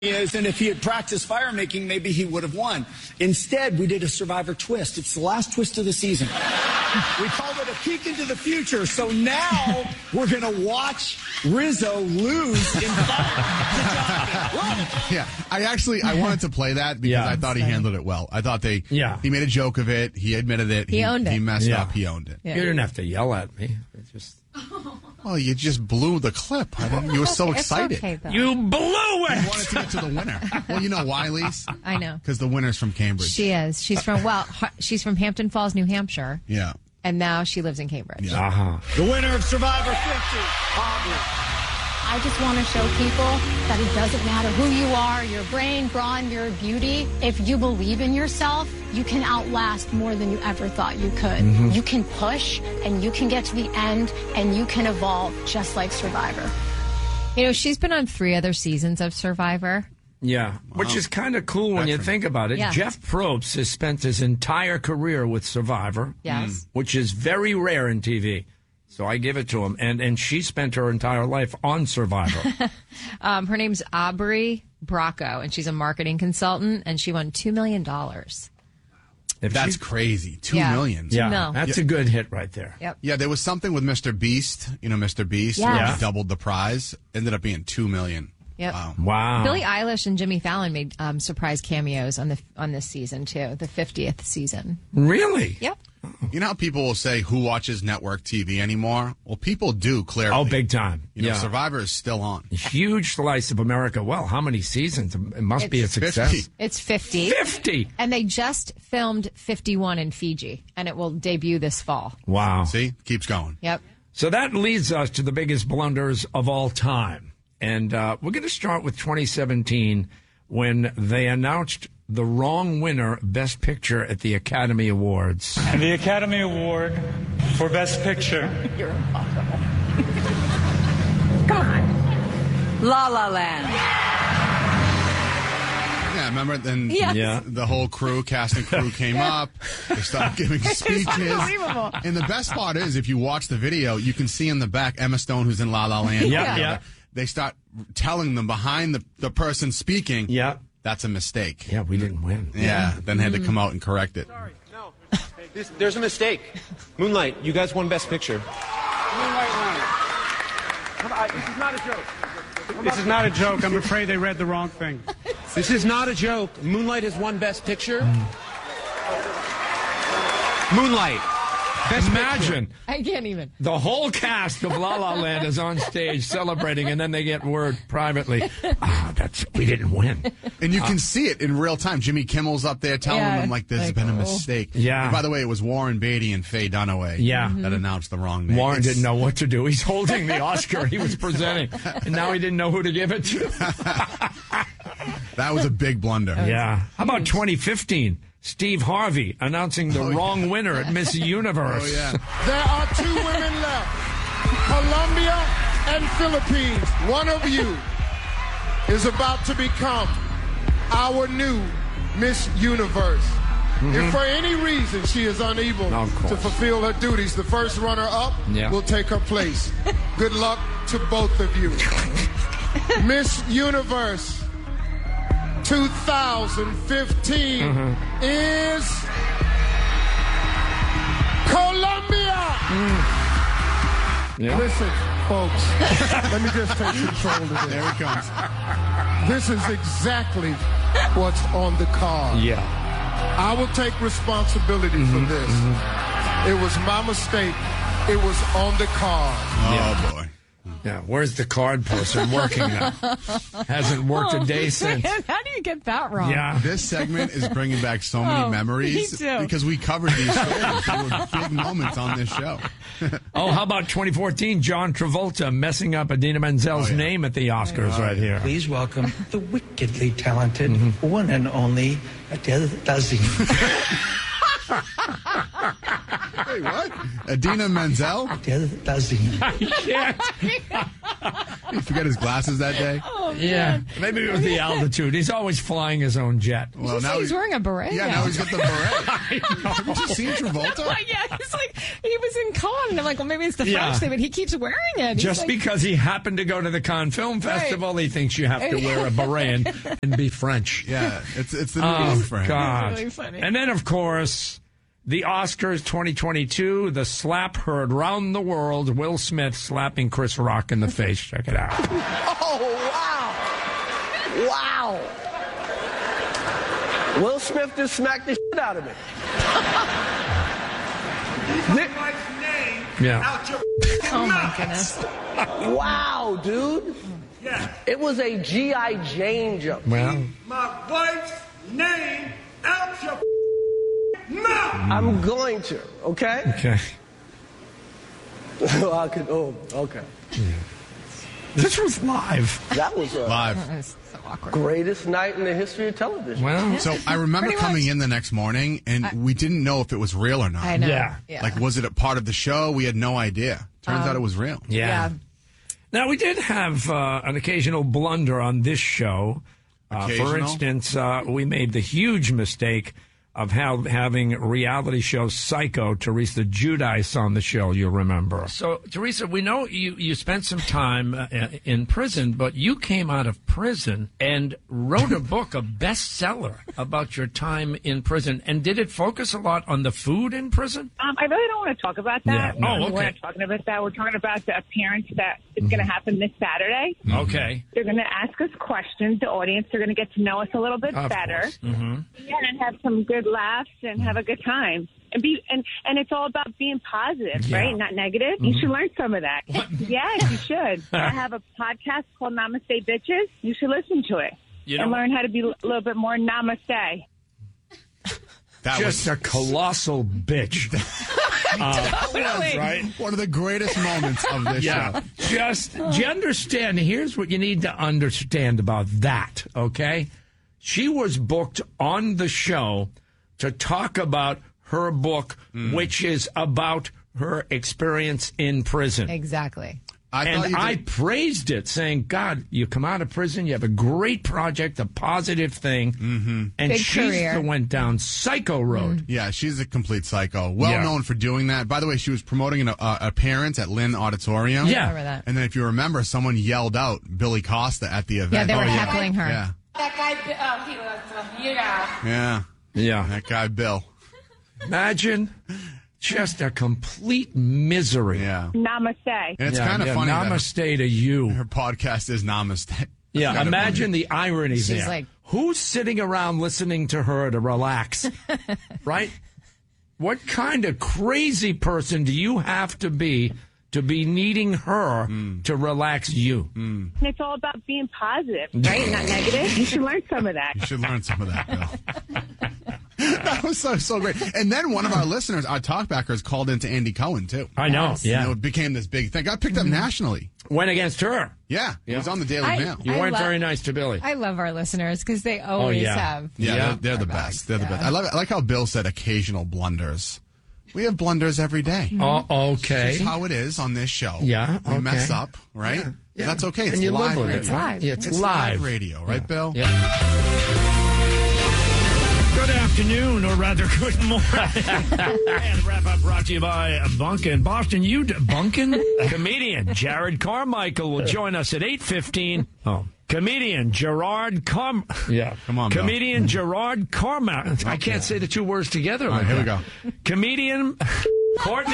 And if he had practiced fire making, maybe he would have won. Instead, we did a Survivor twist. It's the last twist of the season. We called it a peek into the future. So now we're going to watch Rizzo lose in fire. Yeah, I wanted to play that because I thought he handled it well. I thought he made a joke of it. He admitted it. He owned it. He messed up. He owned it. Yeah. You didn't have to yell at me. It's just... Well, you just blew the clip. You were so excited. Okay, you blew it! You wanted to get to the winner. Well, you know why, Lise? I know. Because the winner's from Cambridge. She is. She's from Hampton Falls, New Hampshire. Yeah. And now she lives in Cambridge. Yeah. Uh-huh. The winner of Survivor 50, Aubrey. I just want to show people that it doesn't matter who you are, your brain, brawn, your beauty. If you believe in yourself, you can outlast more than you ever thought you could. Mm-hmm. You can push, and you can get to the end, and you can evolve just like Survivor. You know, she's been on 3 other seasons of Survivor. Yeah, which is kind of cool when you think about it. Yeah. Jeff Probst has spent his entire career with Survivor, which is very rare in TV. So I give it to him. And she spent her entire life on Survivor. Her name's Aubrey Bracco, and she's a marketing consultant, and she won $2 million. That's crazy. $2 million. Yeah, that's a good hit right there. Yep. Yeah, there was something with Mr. Beast. You know, Mr. Beast, where he doubled the prize. Ended up being $2 million. Yep. Wow. Billie Eilish and Jimmy Fallon made surprise cameos on this season too, the 50th season. Really? Yep. You know how people will say who watches network TV anymore? Well, people do, clearly. Oh, big time. You know, Survivor is still on. Huge slice of America. Well, how many seasons? It must be a success. 50. It's 50. 50! And they just filmed 51 in Fiji, and it will debut this fall. Wow. See? Keeps going. Yep. So that leads us to the biggest blunders of all time. And we're going to start with 2017 when they announced the wrong winner, Best Picture, at the Academy Awards. And the Academy Award for Best Picture. You're impossible. Come on. La La Land. Yeah, remember then the whole cast and crew came up. They started giving speeches. Unbelievable. And the best part is, if you watch the video, you can see in the back Emma Stone, who's in La La Land. Yeah. They start telling them behind the person speaking, that's a mistake. Yeah, we didn't win. Yeah, then they had to come out and correct it. Sorry, no. There's a mistake. Moonlight, you guys won Best Picture. Moonlight won. This is not a joke. This is not a joke. I'm afraid they read the wrong thing. This is not a joke. Moonlight has won Best Picture. Moonlight. Imagine. I can't even. The whole cast of La La Land is on stage celebrating, and then they get word privately, we didn't win. And you can see it in real time. Jimmy Kimmel's up there telling them, like, there's been a mistake. Yeah. And by the way, it was Warren Beatty and Faye Dunaway that announced the wrong name. Warren didn't know what to do. He's holding the Oscar he was presenting, and now he didn't know who to give it to. That was a big blunder. Yeah. How about 2015? Steve Harvey announcing the wrong winner at Miss Universe. Oh, yeah. There are 2 women left, Colombia and Philippines. One of you is about to become our new Miss Universe. If for any reason she is unable to fulfill her duties, the first runner-up will take her place. Good luck to both of you. Miss Universe 2015 is Colombia. Listen, folks, let me just take control of this. There he comes. This is exactly what's on the card. Yeah. I will take responsibility for this. It was my mistake. It was on the card. Oh, boy. Yeah, where's the card person working now? Hasn't worked a day since. Man, how do you get that wrong? Yeah. This segment is bringing back so many memories me too. because we covered these stories. They were big moments on this show. How about 2014? John Travolta messing up Idina Menzel's name at the Oscars right here. Please welcome the wickedly talented one and only Adele Dazeem. Wait, what? Idina Menzel? Adele Dazeem. I can't. He forgot his glasses that day. Oh, yeah, maybe it was the altitude. He's always flying his own jet. Well, now he's wearing a beret. Yeah, now he's got the beret. Haven't you seen Travolta? Yeah, he's like, he was in Cannes, and I'm like, well, maybe it's the French thing, but he keeps wearing it. Just because he happened to go to the Cannes Film Festival, he thinks you have to wear a beret and be French. Yeah, it's the new look for him. God. Really funny. And then, of course, the Oscars 2022, the slap heard round the world. Will Smith slapping Chris Rock in the face. Check it out. Oh, wow. Wow. Will Smith just smacked the shit out of me. Yeah. Oh, my goodness. Wow, dude. Yeah. It was a G.I. Jane jump. Well, My wife's name out your mouth. I'm going to, okay? okay. Okay. This was live. That was Live. That's so awkward. greatest night in the history of television. Well, So I remember coming in the next morning, and we didn't know if it was real or not. I know. Yeah. Like, was it a part of the show? We had no idea. Turns out it was real. yeah. Now, we did have an occasional blunder on this show. For Occasional? instance, we made the huge mistake of having reality show Psycho, Teresa Giudice, on the show, you'll remember. So, Teresa, we know you spent some time in prison, but you came out of prison and wrote a book, a bestseller, about your time in prison. And did it focus a lot on the food in prison? I really don't want to talk about that. Yeah. Oh, okay. We're not talking about that. We're talking about the appearance that is going to happen this Saturday. Okay. They're going to ask us questions, the audience. They're going to get to know us a little bit better. Mm-hmm. Yeah, and have some good laughs and have a good time. And it's all about being positive, right? Not negative. You should learn some of that. Yes, you should. I have a podcast called Namaste Bitches. You should listen to it and learn how to be a little bit more namaste. That Just a colossal bitch. Really? Right? one of the greatest moments of this show. Do you understand? Here's what you need to understand about that, okay? She was booked on the show to talk about her book, which is about her experience in prison. Exactly. I praised it, saying, God, you come out of prison, you have a great project, a positive thing, and Big she's career. the went down Psycho road. Yeah, she's a complete psycho. Well known for doing that. By the way, she was promoting an appearance at Lynn Auditorium. I remember that. And then if you remember, someone yelled out Billy Costa at the event. Yeah, they were heckling her. Yeah. That guy, he was, Yeah. Yeah. That guy, Bill. Imagine just a complete misery. Yeah. Namaste. And it's kind of funny. Namaste to you. Her podcast is Namaste. Yeah, Kind of imagine funny. the irony She's there. like- Who's sitting around listening to her to relax? Right? What kind of crazy person do you have to be needing her to relax you? And it's all about being positive, right? Not negative. You should learn some of that. You should learn some of that, Bill. That was so great. And then one of our listeners, our talkbackers, called into Andy Cohen, too. I know, yeah. And it became this big thing. Got picked up nationally. Went against her. Yeah. It was on the Daily Mail. You weren't very nice to Billy. I love our listeners because they always have. Yeah, they're the best. They're the best. I like how Bill said occasional blunders. We have blunders every day. Oh, okay. That's how it is on this show. Yeah, We okay. mess up, right? Yeah. That's okay. It's And you live live with radio. it. It's live. Yeah, it's live live. radio, right, Bill? Yeah. Good afternoon, or rather, good morning. And the wrap-up brought to you by Bunkin. Boston, Bunkin? Comedian Jared Carmichael will join us at 8:15. Oh. Comedian Gerard Come on, Bill. Comedian Gerard Carmichael. I can't say the two words together. All right, here we go. Comedian Courtney